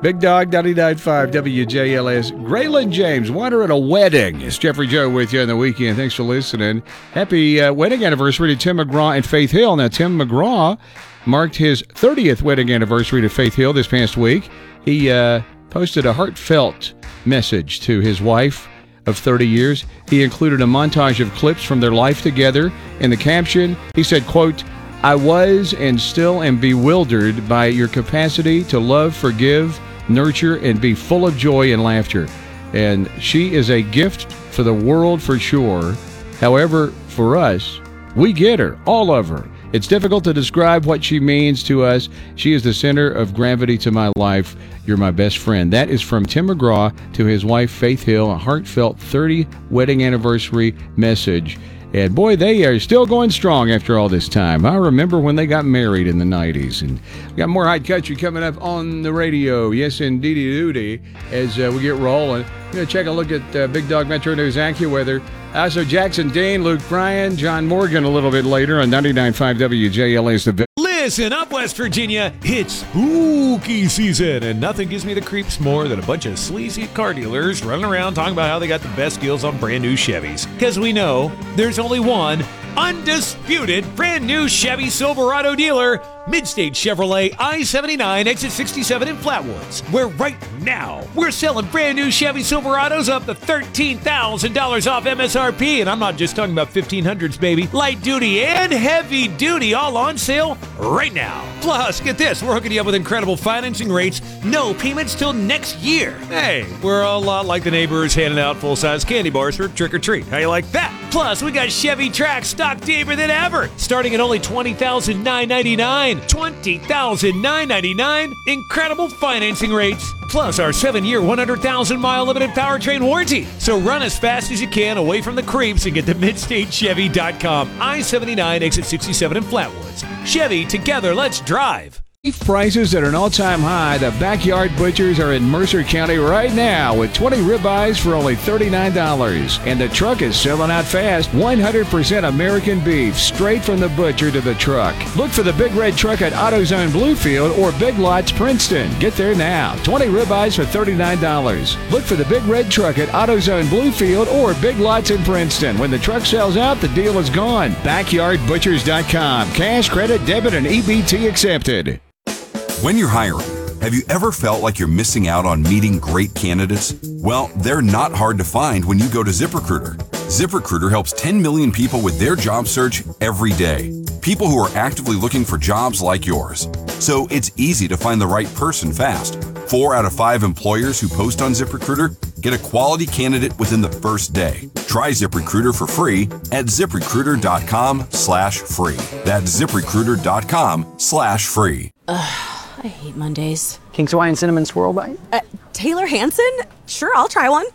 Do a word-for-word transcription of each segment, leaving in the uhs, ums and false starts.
Big Dog ninety-nine point five W J L S. Graylin James, wonder at a wedding. It's Jeffrey Joe with you on the weekend. Thanks for listening. Happy uh, wedding anniversary to Tim McGraw and Faith Hill. Now, Tim McGraw marked his thirtieth wedding anniversary to Faith Hill this past week. He uh, posted a heartfelt message to his wife of thirty years. He included a montage of clips from their life together. In the caption, he said, quote, "I was and still am bewildered by your capacity to love, forgive, nurture, and be full of joy and laughter. And she is a gift for the world for sure. However, for us, we get her, all of her. It's difficult to describe what she means to us. She is the center of gravity to my life. You're my best friend." That is from Tim McGraw to his wife, Faith Hill, a heartfelt thirty wedding anniversary message. And boy, they are still going strong after all this time. I remember when they got married in the nineties. And we got more High Country coming up on the radio. Yes, indeedy doody, as uh, we get rolling. We're going to check a look at uh, Big Dog Metro News AccuWeather. Also, Jackson Dean, Luke Bryan, John Morgan a little bit later on ninety-nine point five W J L S. The Listen up, West Virginia. It's spooky season, and nothing gives me the creeps more than a bunch of sleazy car dealers running around talking about how they got the best deals on brand new Chevys. Because we know there's only one undisputed brand new Chevy Silverado dealer, Midstate Chevrolet I seventy-nine, exit sixty-seven in Flatwoods, where right now we're selling brand new Chevy Silverados up to thirteen thousand dollars off M S R P. And I'm not just talking about fifteen hundreds, baby. Light duty and heavy duty all on sale right now. Plus, get this, we're hooking you up with incredible financing rates, no payments till next year. Hey, we're a lot like the neighbors handing out full-size candy bars for trick-or-treat. How you like that? Plus, we got Chevy Trax stock deeper than ever, starting at only twenty thousand nine hundred ninety-nine dollars. twenty thousand nine hundred ninety-nine dollars. Incredible financing rates. Plus our seven-year, one hundred thousand mile limited powertrain warranty. So run as fast as you can away from the creeps and get to midstate chevy dot com. I seventy-nine, exit sixty-seven in Flatwoods. Chevy, together, let's drive. beef prices at an all-time high. The Backyard Butchers are in Mercer County right now with twenty ribeyes for only thirty-nine dollars. And the truck is selling out fast. one hundred percent American beef, straight from the butcher to the truck. Look for the Big Red Truck at AutoZone Bluefield or Big Lots Princeton. Get there now. twenty ribeyes for thirty-nine dollars. Look for the Big Red Truck at AutoZone Bluefield or Big Lots in Princeton. When the truck sells out, the deal is gone. backyard butchers dot com. Cash, credit, debit, and E B T accepted. When you're hiring, have you ever felt like you're missing out on meeting great candidates? Well, they're not hard to find when you go to ZipRecruiter. ZipRecruiter helps ten million people with their job search every day. People who are actively looking for jobs like yours. So it's easy to find the right person fast. Four out of five employers who post on ZipRecruiter get a quality candidate within the first day. Try ZipRecruiter for free at ZipRecruiter dot com slash free. That's ZipRecruiter dot com slash free. Ugh. I hate Mondays. King's Hawaiian Cinnamon Swirl Bite? Uh, Taylor Hansen? Sure, I'll try one.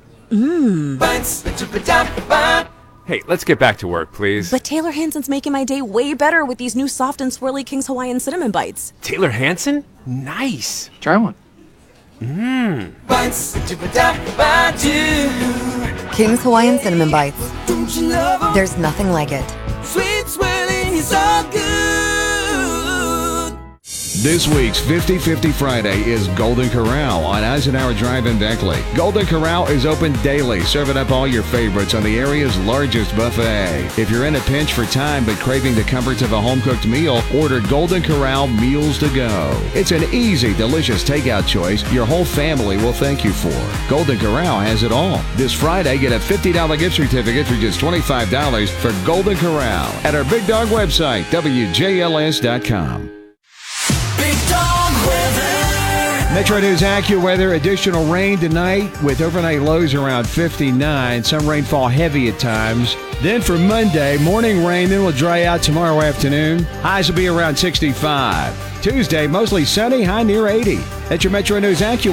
Mmm. Hey, let's get back to work, please. But Taylor Hansen's making my day way better with these new soft and swirly King's Hawaiian Cinnamon Bites. Taylor Hansen? Nice. Try one. Mmm. King's Hawaiian Cinnamon Bites. There's nothing like it. Sweet swirling is all good. This week's fifty fifty Friday is Golden Corral on Eisenhower Drive in Beckley. Golden Corral is open daily, serving up all your favorites on the area's largest buffet. If you're in a pinch for time but craving the comforts of a home-cooked meal, order Golden Corral Meals to Go. It's an easy, delicious takeout choice your whole family will thank you for. Golden Corral has it all. This Friday, get a fifty dollars gift certificate for just twenty-five dollars for Golden Corral at our Big Dog website, W J L S dot com. Big Dog Weather. Metro News AccuWeather. Additional rain tonight with overnight lows around fifty-nine. Some rainfall heavy at times. Then for Monday, morning rain, then will dry out tomorrow afternoon. Highs will be around sixty-five. Tuesday, mostly sunny, high near eighty. That's your Metro News AccuWeather.